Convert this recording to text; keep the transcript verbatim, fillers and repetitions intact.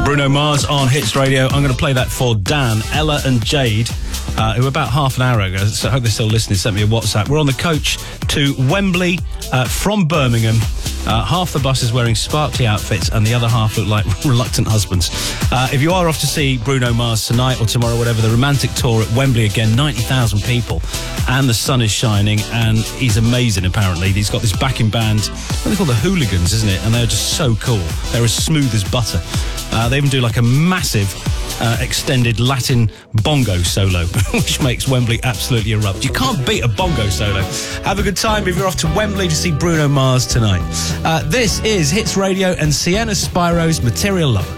Bruno Mars on Hits Radio. I'm going to play that for Dan, Ella and Jade, uh, who about half an hour ago, so I hope they're still listening, sent me a WhatsApp. We're on the coach to Wembley uh, from Birmingham. Uh, half the bus is wearing sparkly outfits and the other half look like reluctant husbands. Uh, if you are off to see Bruno Mars tonight or tomorrow, whatever, the romantic tour at Wembley again, ninety thousand people, and the sun is shining, and he's amazing, apparently. He's got this backing band, what are they called, the Hooligans, isn't it? And they're just so cool. They're as smooth as butter. Uh, they even do like a massive uh, extended Latin bongo solo, which makes Wembley absolutely erupt. You can't beat a bongo solo. Have a good time if you're off to Wembley to see Bruno Mars tonight. Uh, this is Hits Radio and Sienna Spiro's Material Lover.